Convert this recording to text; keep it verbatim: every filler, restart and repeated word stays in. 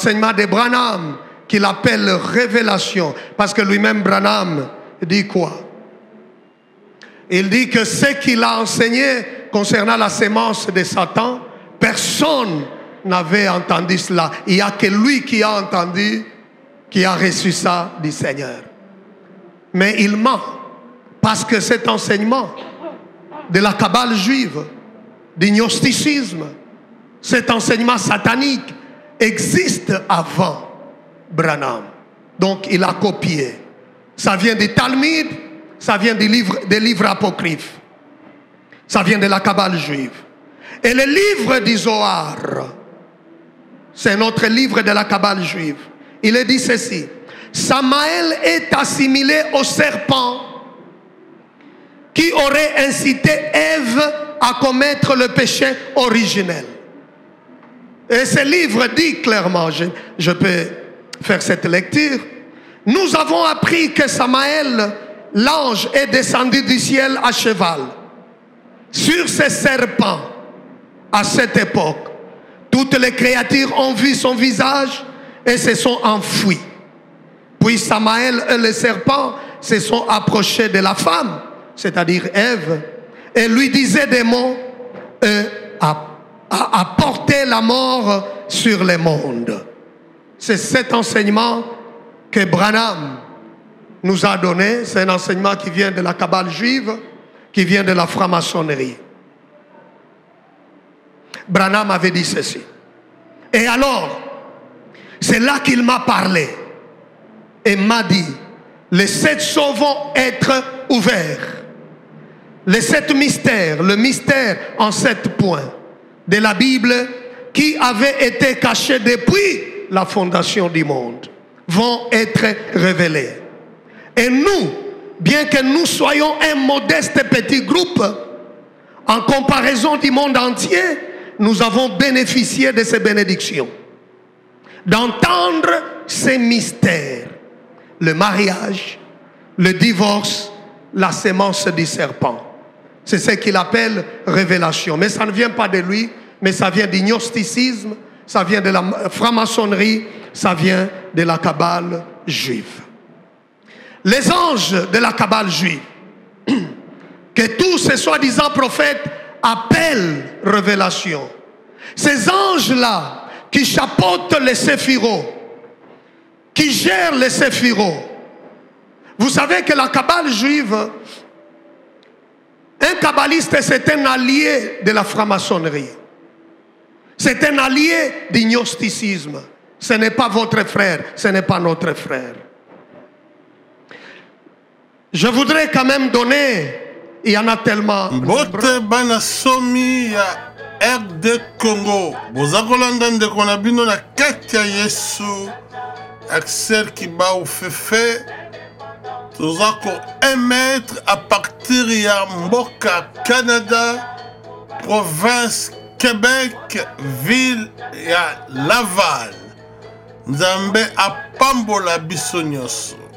l'enseignement de Branham, qu'il appelle révélation. Parce que lui-même, Branham, dit quoi? Il dit que ce qu'il a enseigné concernant la sémence de Satan, personne n'avait entendu cela. Il n'y a que lui qui a entendu, qui a reçu ça du Seigneur. Mais il ment. Parce que cet enseignement de la Kabbale juive, du gnosticisme, cet enseignement satanique existe avant Branham. Donc il a copié. Ça vient du Talmud, ça vient des livres, des livres apocryphes. Ça vient de la Kabbale juive. Et le livre du Zohar, c'est notre livre de la Kabbale juive. Il est dit ceci: Samaël est assimilé au serpent qui aurait incité Ève à commettre le péché originel. Et ce livre dit clairement, je, je peux faire cette lecture, nous avons appris que Samaël, l'ange, est descendu du ciel à cheval sur ce serpent. À cette époque, toutes les créatures ont vu son visage et se sont enfuies. Puis Samaël et le serpent se sont approchés de la femme, c'est-à-dire Ève, et lui disaient des mots et a, a, a porté la mort sur le monde. C'est cet enseignement que Branham nous a donné. C'est un enseignement qui vient de la Kabbale juive, qui vient de la franc-maçonnerie. Branham avait dit ceci. Et alors, c'est là qu'il m'a parlé et m'a dit: les sept sceaux vont être ouverts. Les sept mystères, le mystère en sept points de la Bible qui avait été caché depuis la fondation du monde vont être révélés. Et nous, bien que nous soyons un modeste petit groupe, en comparaison du monde entier, nous avons bénéficié de ces bénédictions. D'entendre ces mystères, le mariage, le divorce, la sémence du serpent. C'est ce qu'il appelle révélation. Mais ça ne vient pas de lui, mais ça vient du gnosticisme, ça vient de la franc-maçonnerie, ça vient de la Kabbale juive. Les anges de la Kabbale juive, que tous ces soi-disant prophètes appellent révélation. Ces anges-là qui chapeautent les séphirots, qui gèrent les séphirots. Vous savez que la Kabbale juive, un kabbaliste, c'est un allié de la franc-maçonnerie. C'est un allié du gnosticisme. Ce n'est pas votre frère, ce n'est pas notre frère. Je voudrais quand même donner, il y en a tellement. Bote banasomi ya R D Congo. Bozakolanda ndeko na bino na kati ya Yesu. Axel Kibao Fefe. Tozako émettre à partir ya Mboka Canada, province Québec, ville ya Laval. Nzambe apambola biso nyonso.